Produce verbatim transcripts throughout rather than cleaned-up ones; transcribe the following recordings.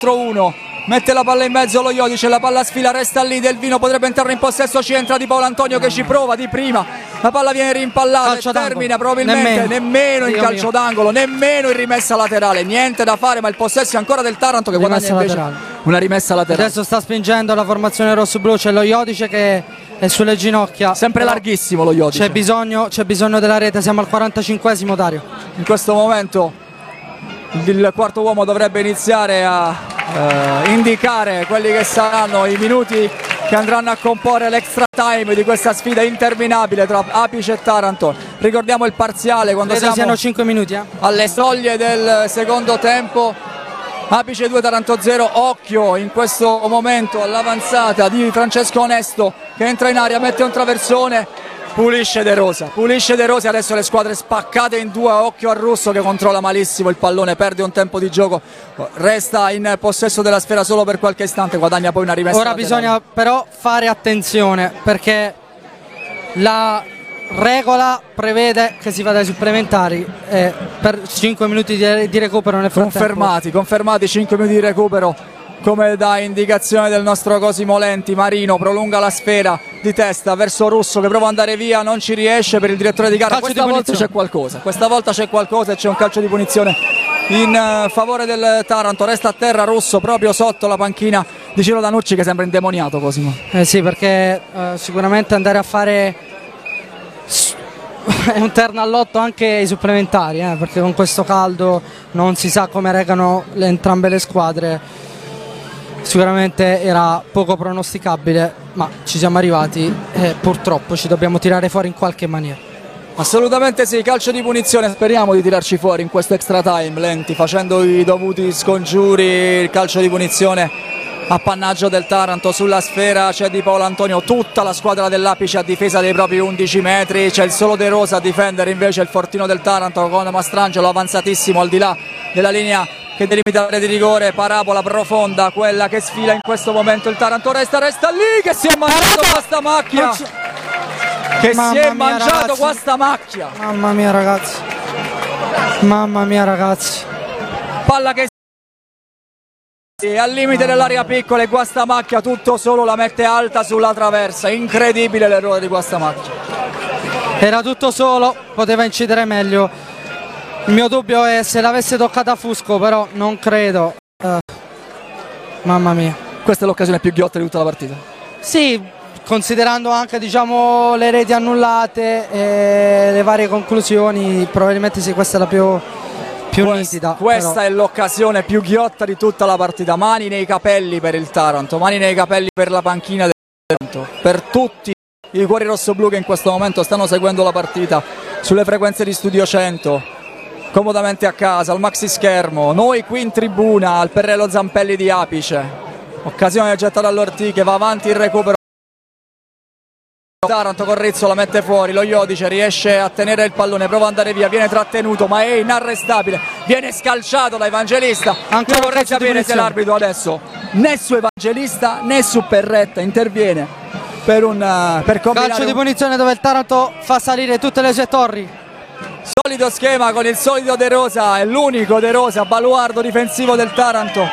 uno, mette la palla in mezzo lo Iodice, la palla sfila, resta lì, Del Vino potrebbe entrare in possesso, ci entra Di Paolo Antonio che ci prova di prima, la palla viene rimpallata e termina probabilmente nemmeno, nemmeno in calcio d'angolo, nemmeno in rimessa laterale, niente da fare, ma il possesso è ancora del Taranto che guadagna invece laterale. Una rimessa laterale. Adesso sta spingendo la formazione rosso-blu, c'è lo Iodice che è sulle ginocchia. Sempre larghissimo lo Iodice. C'è bisogno, c'è bisogno della rete, siamo al quarantacinquesimo, Dario. In questo momento il quarto uomo dovrebbe iniziare a eh, indicare quelli che saranno i minuti che andranno a comporre l'extra time di questa sfida interminabile tra Apice e Taranto. Ricordiamo il parziale quando Credo siamo siano cinque minuti, eh? alle soglie del secondo tempo. Apice due, Taranto zero. Occhio in questo momento all'avanzata di Francesco Onesto che entra in aria, mette un traversone, pulisce De Rosa, pulisce De Rosa. Adesso le squadre spaccate in due, occhio a Russo che controlla malissimo il pallone, perde un tempo di gioco, resta in possesso della sfera solo per qualche istante, guadagna poi una rimessa Ora laterale. Bisogna però fare attenzione perché la regola prevede che si vada ai supplementari eh, per cinque minuti di, di recupero nel frattempo. Confermati, confermati cinque minuti di recupero come da indicazione del nostro Cosimo Lenti. Marino prolunga la sfera di testa verso Russo che prova ad andare via, non ci riesce per il direttore di gara. Calcio Questa di volta c'è qualcosa, questa volta c'è qualcosa e c'è un calcio di punizione in uh, favore del Taranto. Resta a terra Russo proprio sotto la panchina di Ciro Danucci che sembra indemoniato, Cosimo. Eh sì, perché uh, sicuramente andare a fare è un terno all'otto anche ai supplementari, eh, perché con questo caldo non si sa come regano le, entrambe le squadre. Sicuramente era poco pronosticabile, ma ci siamo arrivati e purtroppo ci dobbiamo tirare fuori in qualche maniera. Assolutamente sì, calcio di punizione, speriamo di tirarci fuori in questo extra time, Lenti facendo i dovuti scongiuri. Il calcio di punizione appannaggio del Taranto, sulla sfera c'è Di Paolo Antonio, tutta la squadra dell'Apice a difesa dei propri undici metri, c'è il solo De Rosa a difendere invece il fortino del Taranto con Mastrangelo avanzatissimo al di là della linea che delimita l'area di rigore. Parabola profonda quella che sfila in questo momento il Taranto, resta, resta lì che si è mangiato questa macchia, che Mamma si è mia, mangiato ragazzi. questa macchia, Mamma mia ragazzi, mamma mia ragazzi, palla che e al limite dell'area piccola e Guastamacchia tutto solo la mette alta sulla traversa. Incredibile l'errore di Guastamacchia. era tutto solo, poteva incidere meglio. Il mio dubbio è se l'avesse toccata Fusco, però non credo. uh, Mamma mia. Questa è l'occasione più ghiotta di tutta la partita. Sì, considerando anche diciamo le reti annullate e le varie conclusioni, probabilmente sì, questa è la più più Quest, nitida. Questa però. è l'occasione più ghiotta di tutta la partita. Mani nei capelli per il Taranto, mani nei capelli per la panchina del Taranto, per tutti i cuori rossoblu che in questo momento stanno seguendo la partita sulle frequenze di Studio cento, comodamente a casa, al maxi schermo, noi qui in tribuna al Perrello Zampelli di Apice. Occasione gettata dall'Ortì che va avanti il recupero. Taranto con Rizzo la mette fuori, lo Iodice riesce a tenere il pallone, prova ad andare via, viene trattenuto ma è inarrestabile, viene scalciato da Evangelista. Ancora Io vorrei calcio di sapere se punizione. l'arbitro adesso né su Evangelista né su Perretta interviene per, un, uh, per combinare Calcio di un punizione dove il Taranto fa salire tutte le sue torri. solido schema con il solido De Rosa, è l'unico De Rosa, baluardo difensivo del Taranto.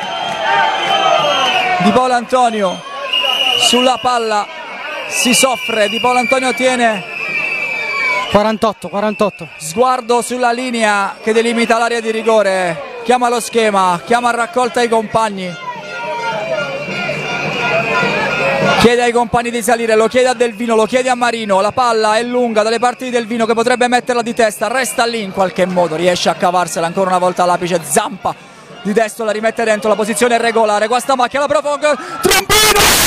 Di Paolo Antonio sulla palla, si soffre, Di Paolo Antonio tiene, quarantotto quarantotto. sguardo sulla linea che delimita l'area di rigore, chiama lo schema, chiama a raccolta i compagni, chiede ai compagni di salire, lo chiede a Del Vino, lo chiede a Marino, la palla è lunga dalle parti di Del Vino che potrebbe metterla di testa, resta lì in qualche modo, riesce a cavarsela ancora una volta l'Apice, zampa di destro, la rimette dentro, la posizione è regolare, Guastamacchia la profonda, Trombino!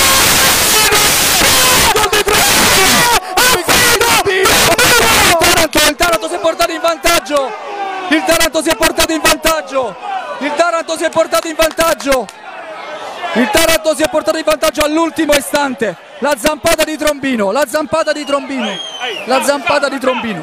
Il Taranto si è portato in vantaggio, il Taranto si è portato in vantaggio, il Taranto si è portato in vantaggio, il Taranto si è portato in vantaggio all'ultimo istante, la zampata di Trombino, la zampata di Trombino, la zampata di Trombino.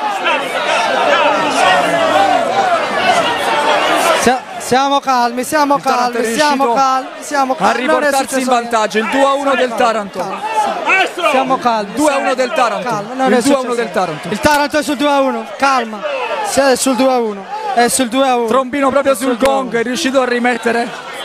Siamo calmi, siamo calmi, siamo calmi, siamo calmi. A riportarsi in vantaggio il due a uno del Taranto. Siamo calmi. due a uno del Taranto. Calma, il due a uno del Taranto. Il Taranto è sul due a uno, calma. È sul due a uno. È sul due a uno. Trombino proprio sul gong, è riuscito a rimettere